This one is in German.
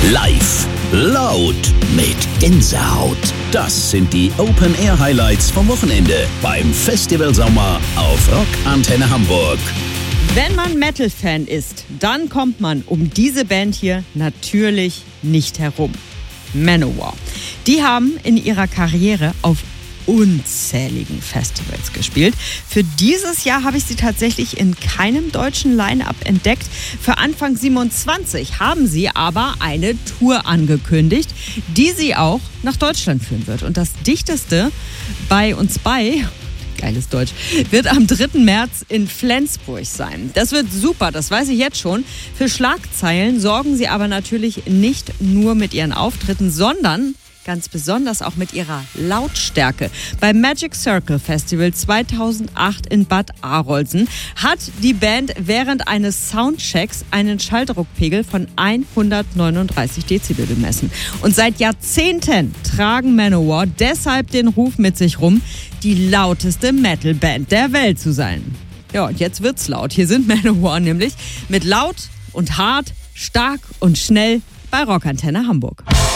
Live, laut, mit Gänsehaut. Das sind die Open-Air-Highlights vom Wochenende beim Festival Sommer auf Rock Antenne Hamburg. Wenn man Metal-Fan ist, dann kommt man um diese Band hier natürlich nicht herum. Manowar. Die haben in ihrer Karriere auf unzähligen Festivals gespielt. Für dieses Jahr habe ich sie tatsächlich in keinem deutschen Line-Up entdeckt. Für Anfang 27 haben sie aber eine Tour angekündigt, die sie auch nach Deutschland führen wird. Und das dichteste bei uns geiles Deutsch, wird am 3. März in Flensburg sein. Das wird super, das weiß ich jetzt schon. Für Schlagzeilen sorgen sie aber natürlich nicht nur mit ihren Auftritten, sondern ganz besonders auch mit ihrer Lautstärke. Beim Magic Circle Festival 2008 in Bad Arolsen hat die Band während eines Soundchecks einen Schalldruckpegel von 139 Dezibel bemessen. Und seit Jahrzehnten tragen Manowar deshalb den Ruf mit sich rum, die lauteste Metalband der Welt zu sein. Ja, und jetzt wird's laut. Hier sind Manowar nämlich mit laut und hart, stark und schnell bei Rock Antenne Hamburg.